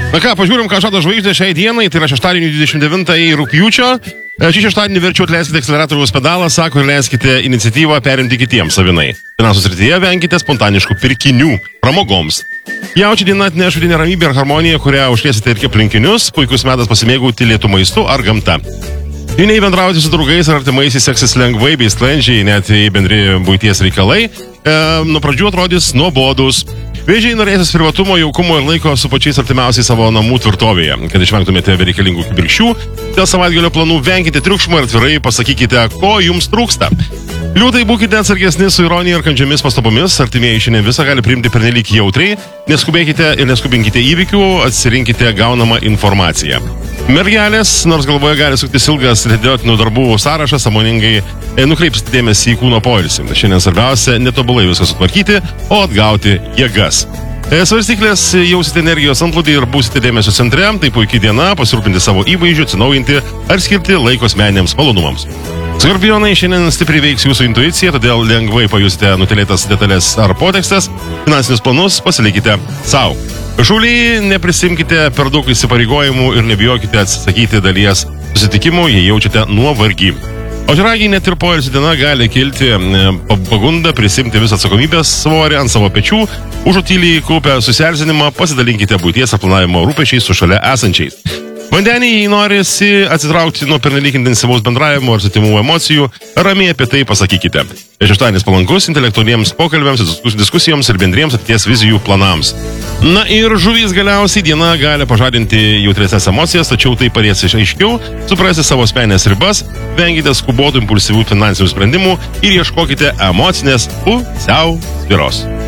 Na ką, pažiūrim, ką žada žvaigždė šiai dienai, tai yra šeštadienį 29 rugpjūčio. Šį šeštadienį verčiu atleiskite akceleratoriaus pedalą, sako, ir leiskite iniciatyvą perimti kitiems savinai. Finansų srityje venkite spontaniškų pirkinių pramogoms. Jaučių diena atneš vidinę ramybę ir harmoniją, kurią užliesite ir aplinkinius, puikus metas pasimėgauti lėtų maistu ar gamta. Jei bendrauti su draugais ar artimaisiais seksis lengvai bei sklandžiai, net jei bendri buities reikalai, nuo pradžių atrodys nuobodus. Vėžiai norėsis privatumo, jaukumo ir laiko su pačiais artimiausiai savo namų tvirtovėje, kad išvengtumėte bereikalingų kibirkščių. Dėl savaitgalio planų venkite triukšmo ir atvirai pasakykite, ko jums trūksta. Liūtai, būkite atsargesni su ironija ir kandžiomis pastabomis, artimieji šiandien visą gali priimti pernelyg jautriai, neskubėkite ir neskubinkite įvykių, atsirinkite gaunamą informaciją. Mergelės, nors galvoje gali suktis ilgas atidėliotinų darbų sąrašas, sąmoningai nukreipsite dėmesį į kūno poilsį. Šiandien svarbiausia netobulai viską sutvarkyti, o atgauti jėgas. Svarstyklės, jausite energijos antplūdį ir būsite dėmesio centre, tai puikiai diena pasirūpinti savo įvaizdžiu, atsinaujinti ar skirti laiko asmeniniams malonumams. Skorpionai, šiandien stipriai veiks jūsų intuicija, todėl lengvai pajusite nutelėtas detalės ar potekstas, finansinius planus pasilikite savo. Šauliai, neprisimkite per daug įsipareigojimų ir nebijokite atsisakyti dalies susitikimų, jei jaučiate nuovargį. Ožiaragiai, net ir poilsio diena gali kilti pagunda prisimti visą atsakomybės svorį ant savo pečių, užutyliai kaupę susierzinimą, pasidalinkite buities ar planavimo rūpešiais su šalia esančiais. Vandenį, jei norisi atsitraukti nuo pernelyg intensyvaus bendravimo ar sutimų emocijų, ramiai apie tai pasakykite. Šeštadienis palankus intelektualiems pokalbiams, diskusijoms ir bendriems ateities vizijų planams. Na ir žuvys, galiausiai diena gali pažadinti jautresnės emocijas, tačiau tai padės aiškiau suprasti savo asmeninės ribas, venkite skubotų impulsyvių finansinių sprendimų ir ieškokite emocinės pusiausvyros.